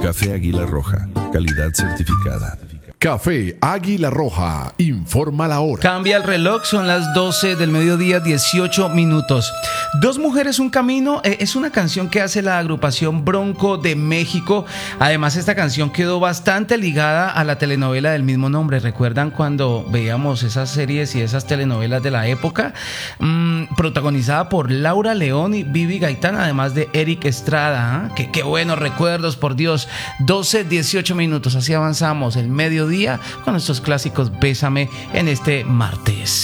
Café Águila Roja, calidad certificada. Café Águila Roja, informa la hora. Cambia el reloj, son las 12 del mediodía, 18 minutos. Dos mujeres, un camino, es una canción que hace la agrupación Bronco de México. Además, esta canción quedó bastante ligada a la telenovela del mismo nombre. ¿Recuerdan cuando veíamos esas series y esas telenovelas de la época? Protagonizada por Laura León y Vivi Gaitán, además de Eric Estrada. Qué buenos recuerdos, por Dios. 12, 18 minutos, así avanzamos el mediodía con estos clásicos Bésame en este martes.